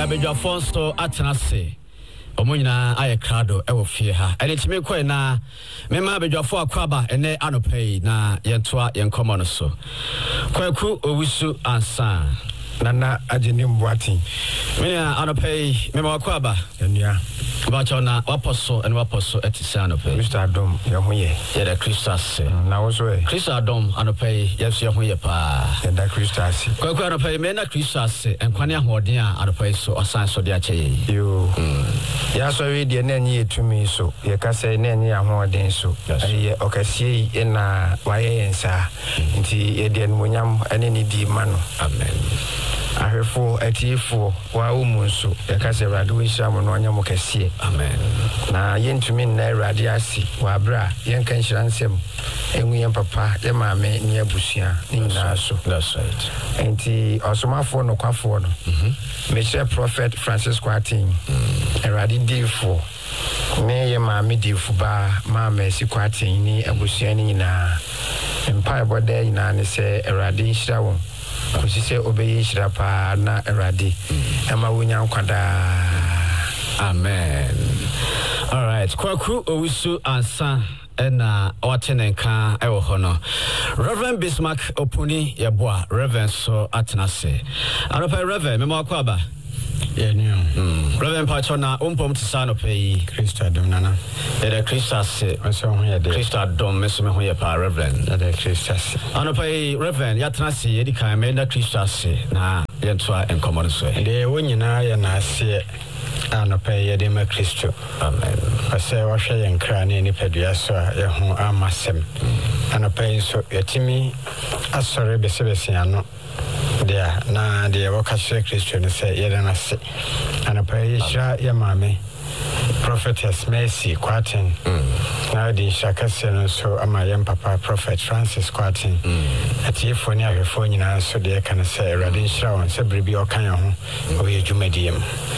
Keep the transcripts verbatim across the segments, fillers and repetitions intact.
abedwafo so atenase omunyina aye krado ewo fie ha ene timi koi na mema abedwafo akwaba ene anopei na yentoa yenkomo no so kwaku owusu ansa nana ageni mbwati mena anopei mema akwaba enua bachona waposo ene waposo etisa anopei Mister Adom yehoye ye da Christus na woso e Christus Adom anopei yesu yehoye pa ye da Christus kwaku anopei mena Christus enkwane ahoden a anopei so osan so de ache yo ya so we de na nyi etumi so ye ka say na nyi ahoden so ye okasie ina waye yensa nti ye de nmunyam ene ni di mano amen ahefo atifo wa umunso ye ka say radu we shamo no nyam kasie amen na yentumi na radi asi wa bra yen kan hiransem enwu yen papa ye maame ni abusua ni na so that's right enti osomafo no kwafo no mhm Mister Prophet Francis Kwatin eradi difo me ye maame difo ba maame si Kwatin ni abusua ni na empire bode ina ne se eradi nhira won kosi se obeye nhira pa na eradi ema wonya nkwada amen all right kwaku owusu ansa ena watenenka ewo hono Reverend Bismarck Opuni yeboa Reverend so atenase anopa Reverend memo akwaba ye ni mm Reverend Pachona umpom tisano pei Christ Adom nana e de Christus so ho ye de Christ Adom meso me ho ye pa Reverend e de Christus anopa Reverend yatenase ye di kan me na Christus na yentoa enkomo no so de wonyina ye na ase anope ye de ma Kristo amen ase wa hwe yen kra ne ni padua so a ye ho amasem anope so yetimi asore besebese ano dia na de wo ka hwe Kristo ne se ye de na se anope ye hra ye maame Prophetess Mercy Kwatin na di shakase no so ama ye papa Prophet Francis Kwatin atiefo ne ahwefo nyina so de kan se erade hra won se bribi okan ho o ye dwumadiem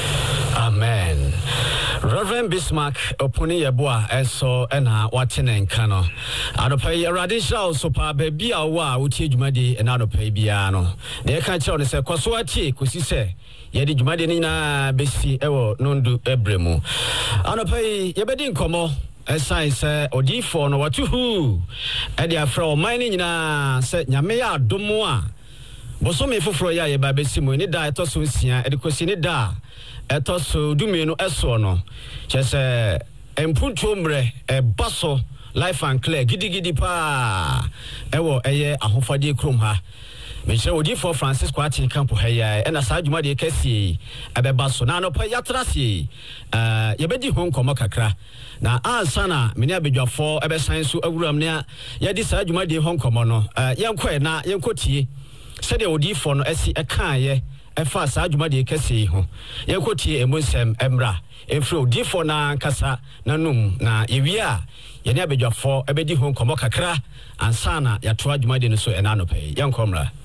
amen Reverend Bismarck Opuni yeboa eso ena watenenka no adopai erade hra so pa ba bia wo a wotie dwumadi ena adopai bia no de ka kire no se kwaso atie kosi se ye de dwumadi ni na besi ewo nondu ebremu adopai ye bedi nkomo esan se odifo no watuhu e de afra o man ni nyina se nyame ya adomo a bosome foforo ya ye ba besi mu ni da etoso nsia e de kosi ni da etoso dumenu eso no chese empunto mre e baso life and clear gidigidi pa ewo eye ahofade krom ha me chere odi for Francis Kwatin campo ha ya na sa adwuma de kasi abeba so na no pa yatrase eh ye bedi ho nkomo kakra na ansana me ne abedwafo ebesan so awuram ne ya di sa adwuma de ho nkomo no eh yenko na yenkotie se de odi for no asi eka ye efa sa adwuma de kase ho yenkotie emonsem emra efro odi for na nkasa na num na yewia ye ne abedwafo ebedi ho nkomo kakra ansana ya to adwuma de no so enano pe yenkomra